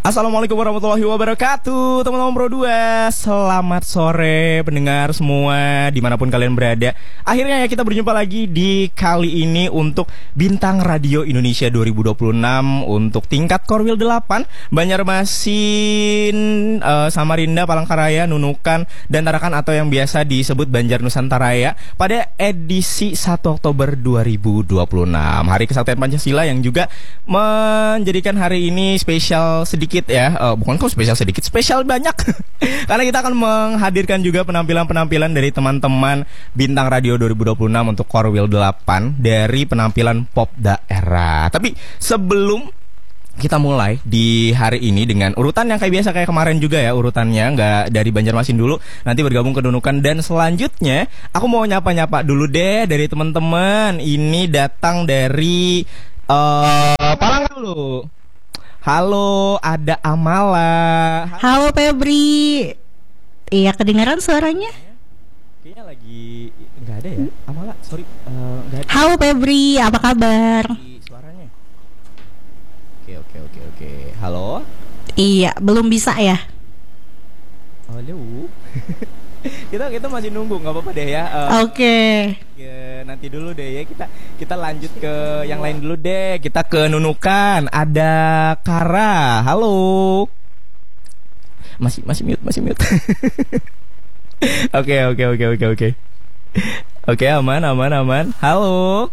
Assalamualaikum warahmatullahi wabarakatuh, teman-teman Pro 2. Selamat sore pendengar semua dimanapun kalian berada. Akhirnya ya kita berjumpa lagi di kali ini untuk Bintang Radio Indonesia 2026 untuk tingkat Korwil 8 Banjarmasin, Samarinda, Palangkaraya, Nunukan, dan Tarakan atau yang biasa disebut Banjar Nusantaraya pada edisi 1 Oktober 2026. Hari Kesaktian Pancasila yang juga menjadikan hari ini spesial sedikit ya, bukan kok spesial sedikit, spesial banyak karena kita akan menghadirkan juga penampilan-penampilan dari teman-teman Bintang Radio 2026 untuk Korwil 8 dari penampilan pop daerah. Tapi sebelum kita mulai di hari ini dengan urutan yang kayak biasa kayak kemarin juga ya, urutannya nggak dari Banjarmasin dulu, nanti bergabung ke Nunukan, dan selanjutnya aku mau nyapa-nyapa dulu deh dari teman-teman. Ini datang dari Palangka dulu. Halo, ada Amala. Halo Febri. Iya, kedengaran suaranya? Kayaknya lagi nggak ada ya, Amala. Sorry, nggak ada. Halo Febri, apa kabar? Suaranya. Oke. Halo. Iya, belum bisa ya? Halo. kita masih nunggu, nggak apa-apa deh ya. Oke. Ya, nanti dulu deh ya, kita lanjut ke yang lain dulu deh. Kita ke Nunukan. Ada Kara. Halo. Masih mute. Oke. Oke, aman. Halo.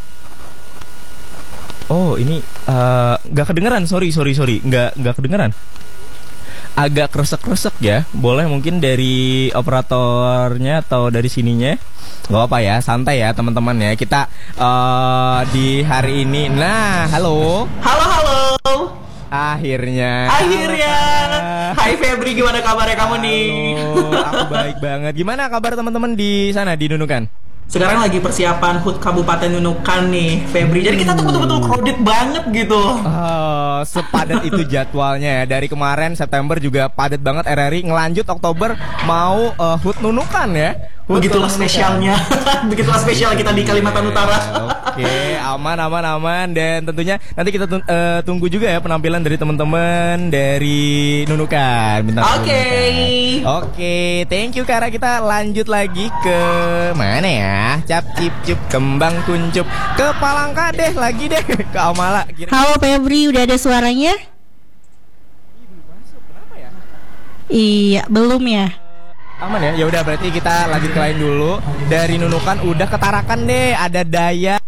Oh, ini nggak kedengeran. Sorry. Nggak kedengeran. Agak kresek-kresek ya. Boleh mungkin dari operatornya atau dari sininya. Gak apa-apa ya, santai ya teman-teman ya. Kita di hari ini. Nah, halo. Halo. Akhirnya. Hai Febri, gimana kabarnya kamu nih? Aku baik banget. Gimana kabar teman-teman di sana di Nunukan? Sekarang lagi persiapan HUT Kabupaten Nunukan nih, Febri. Jadi kita tuh betul-betul crowded banget gitu. Oh, sepadat itu jadwalnya ya. Dari kemarin September juga padat banget RRI, ngelanjut Oktober mau HUT Nunukan ya. Begitulah spesialnya. Begitulah spesial kita di Kalimantan Utara. Oke, aman. Dan tentunya nanti kita tunggu juga ya penampilan dari teman-teman dari Nunukan. Oke, thank you Kara. Kita lanjut lagi ke mana ya? Cap cip cup kembang kuncup. Ke Palangka deh lagi deh. Ke Amala. Halo Febri, udah ada suaranya? Belum masuk. Kenapa ya? Iya, belum ya? Aman ya? Ya udah berarti kita lanjut ke lain dulu. Dari Nunukan udah ke Tarakan deh. Ada Daya.